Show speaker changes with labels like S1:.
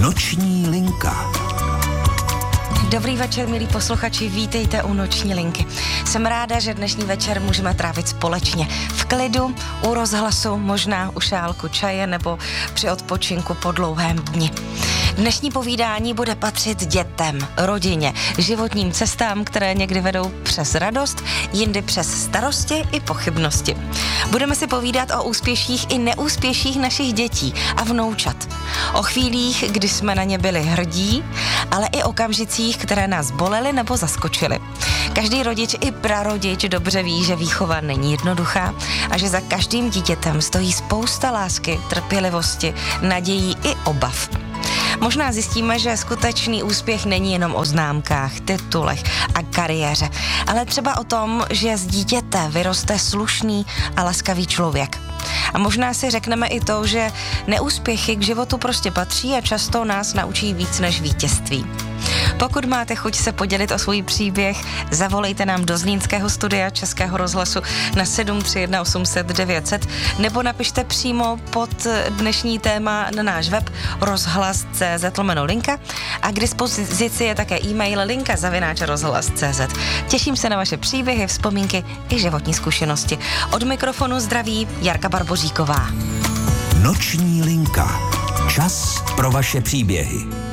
S1: Noční linka.
S2: Dobrý večer, milí posluchači, vítejte u Noční linky. Jsem ráda, že dnešní večer můžeme trávit společně. V klidu, u rozhlasu, možná u šálku čaje nebo při odpočinku po dlouhém dni. Dnešní povídání bude patřit dětem, rodině, životním cestám, které někdy vedou přes radost, jindy přes starosti i pochybnosti. Budeme si povídat o úspěších i neúspěších našich dětí a vnoučat. O chvílích, kdy jsme na ně byli hrdí, ale i okamžicích, které nás bolely nebo zaskočily. Každý rodič i prarodič dobře ví, že výchova není jednoduchá a že za každým dítětem stojí spousta lásky, trpělivosti, nadějí i obav. Možná zjistíme, že skutečný úspěch není jenom o známkách, titulech a kariéře, ale třeba o tom, že z dítěte vyroste slušný a laskavý člověk. A možná si řekneme i to, že neúspěchy k životu prostě patří a často nás naučí víc než vítězství. Pokud máte chuť se podělit o svůj příběh, zavolejte nám do Zlínského studia Českého rozhlasu na 731 800 900 nebo napište přímo pod dnešní téma na náš web rozhlas.cz/linka a k dispozici je také e-mail linka@rozhlas.cz. Těším se na vaše příběhy, vzpomínky i životní zkušenosti. Od mikrofonu zdraví Jarka Barboříková.
S1: Noční linka. Čas pro vaše příběhy.